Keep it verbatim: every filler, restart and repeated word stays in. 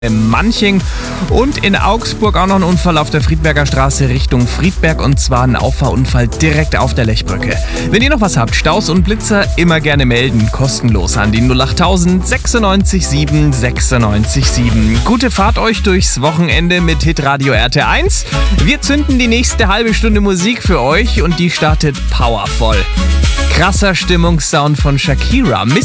in Manching und in Augsburg auch noch ein Unfall auf der Friedberger Straße Richtung Friedberg, und zwar ein Auffahrunfall direkt auf der Lechbrücke. Wenn ihr noch was habt, Staus und Blitzer, immer gerne melden, kostenlos an die null acht tausend sechsundneunzig sieben sechsundneunzig sieben. Gute Fahrt euch durchs Wochenende mit Hitradio R T eins. Wir zünden die nächste halbe Stunde Musik für euch und die startet powervoll. Krasser Stimmungssound von Shakira.